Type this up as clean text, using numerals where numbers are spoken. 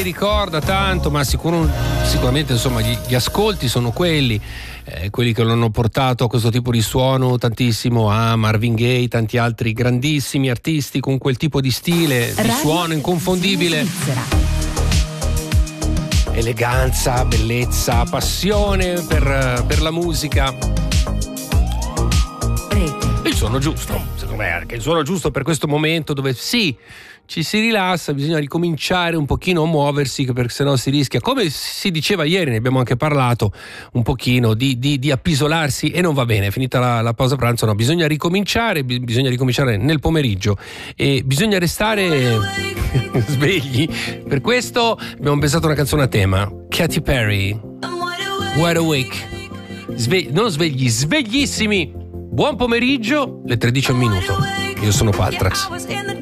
ricorda tanto, ma sicuramente insomma gli ascolti sono quelli che lo hanno portato a questo tipo di suono tantissimo, a Marvin Gaye, tanti altri grandissimi artisti con quel tipo di stile, di suono inconfondibile. Eleganza, bellezza, passione per la musica. Il suono giusto, secondo me, anche il suono giusto per questo momento dove sì, ci si rilassa, bisogna ricominciare un pochino a muoversi, perché sennò si rischia, come si diceva ieri, ne abbiamo anche parlato un pochino, di appisolarsi, e non va bene. Finita la pausa pranzo, no, bisogna ricominciare nel pomeriggio e bisogna restare svegli. Per questo abbiamo pensato a una canzone a tema, Katy Perry, Wide Awake. Non svegli, sveglissimi. Buon pomeriggio, le 13 al minuto. Io sono Paltrax.